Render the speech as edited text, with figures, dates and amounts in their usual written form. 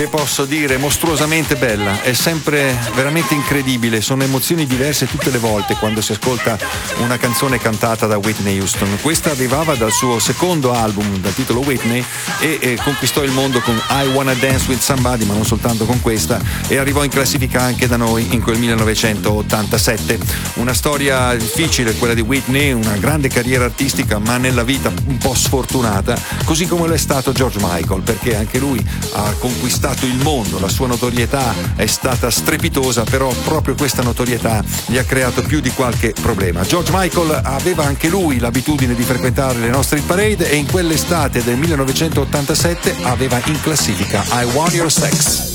Che posso dire, mostruosamente bella, è sempre veramente incredibile, sono emozioni diverse tutte le volte quando si ascolta una canzone cantata da Whitney Houston. Questa arrivava dal suo secondo album dal titolo Whitney e conquistò il mondo con I Wanna Dance With Somebody, ma non soltanto con questa, e arrivò in classifica anche da noi in quel 1987. Una storia difficile quella di Whitney, una grande carriera artistica ma nella vita un po' sfortunata, così come lo è stato George Michael, perché anche lui ha conquistato il mondo, la sua notorietà è stata strepitosa, però proprio questa notorietà gli ha creato più di qualche problema. George Michael aveva anche lui l'abitudine di frequentare le nostre hit parade e in quell'estate del 1987 aveva in classifica I Want Your Sex.